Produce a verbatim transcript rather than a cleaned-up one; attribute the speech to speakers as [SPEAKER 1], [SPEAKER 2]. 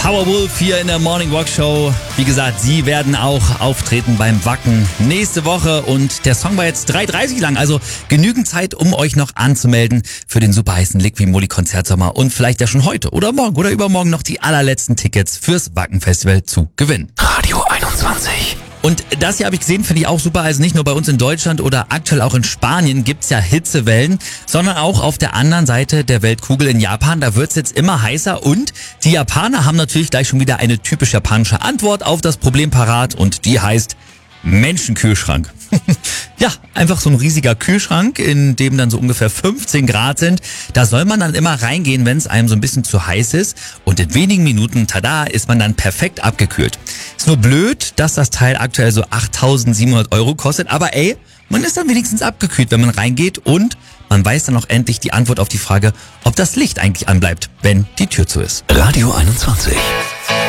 [SPEAKER 1] Powerwolf hier in der Morning Rock Show. Wie gesagt, sie werden auch auftreten beim Wacken nächste Woche und der Song war jetzt drei dreißig lang, also genügend Zeit, um euch noch anzumelden für den super heißen Liqui-Moly Konzertsommer und vielleicht ja schon heute oder morgen oder übermorgen noch die allerletzten Tickets fürs Wacken-Festival zu gewinnen.
[SPEAKER 2] Radio einundzwanzig.
[SPEAKER 1] Und das hier habe ich gesehen, finde ich auch super. Also nicht nur bei uns in Deutschland oder aktuell auch in Spanien gibt's ja Hitzewellen, sondern auch auf der anderen Seite der Weltkugel in Japan. Da wird's jetzt immer heißer und die Japaner haben natürlich gleich schon wieder eine typisch japanische Antwort auf das Problem parat und die heißt Menschenkühlschrank. Ja, einfach so ein riesiger Kühlschrank, in dem dann so ungefähr fünfzehn Grad sind. Da soll man dann immer reingehen, wenn es einem so ein bisschen zu heiß ist. Und in wenigen Minuten, tada, ist man dann perfekt abgekühlt. Ist nur blöd, dass das Teil aktuell so achttausendsiebenhundert Euro kostet. Aber ey, man ist dann wenigstens abgekühlt, wenn man reingeht. Und man weiß dann auch endlich die Antwort auf die Frage, ob das Licht eigentlich anbleibt, wenn die Tür zu ist.
[SPEAKER 2] Radio einundzwanzig.